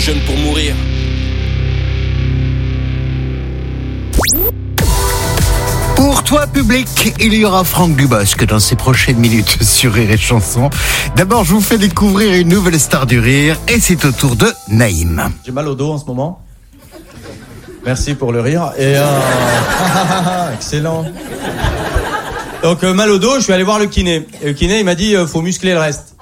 jeune pour mourir. Pour toi, public, il y aura Franck Dubosc dans ces prochaines minutes sur Rire et Chanson. D'abord, je vous fais découvrir une nouvelle star du rire et c'est au tour de Naïm. J'ai mal au dos en ce moment. Merci pour le rire. Et excellent. Donc mal au dos, je suis allé voir le kiné. Et le kiné, il m'a dit faut muscler le reste.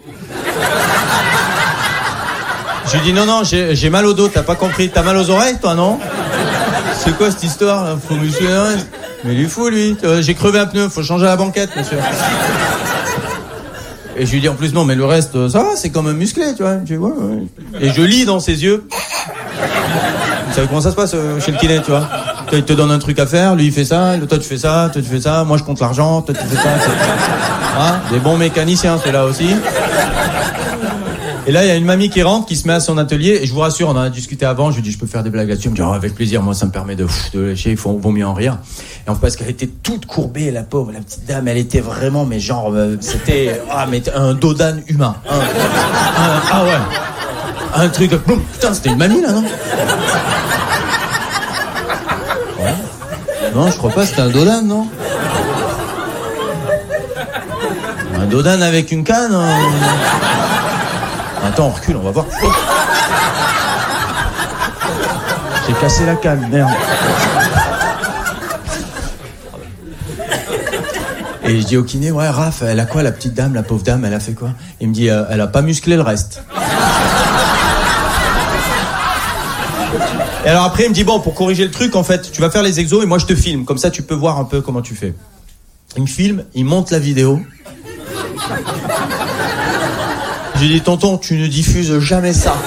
J'ai dit non, j'ai mal au dos, t'as pas compris. T'as mal aux oreilles, toi, non? C'est quoi cette histoire là? Faut muscler le reste. Mais il est fou, lui. J'ai crevé un pneu, faut changer la banquette, monsieur. Et je lui dis en plus non, mais le reste, ça va, c'est quand même musclé, tu vois. Je dis, ouais. Et je lis dans ses yeux. Vous savez comment ça se passe chez le kiné, tu vois? Il te donne un truc à faire, lui il fait ça, toi tu fais ça, toi tu fais ça, moi je compte l'argent, toi tu fais ça. Hein, des bons mécaniciens, ceux-là aussi. Et là, il y a une mamie qui rentre, qui se met à son atelier, et je vous rassure, on en a discuté avant, je lui dis, je peux faire des blagues là-dessus, elle me dit, oh, avec plaisir, moi ça me permet de lâcher, il vaut mieux en rire. Et en fait, parce qu'elle était toute courbée, la pauvre, la petite dame, elle était vraiment, mais genre, c'était, mais un dos d'âne humain. Ah ouais. Un truc, boum, putain, c'était une mamie là, non? Ouais. Non, je crois pas, c'était un dos d'âne, non? Un dos d'âne avec une canne, hein. Attends, on recule, on va voir. Oh. J'ai cassé la canne, merde. Et je dis au kiné, ouais, Raph, elle a quoi, la petite dame, la pauvre dame, elle a fait quoi? Il me dit, elle a pas musclé le reste. Et alors après, il me dit, bon, pour corriger le truc, en fait, tu vas faire les exos et moi je te filme. Comme ça, tu peux voir un peu comment tu fais. Il me filme, il monte la vidéo. J'ai dit, tonton, tu ne diffuses jamais ça.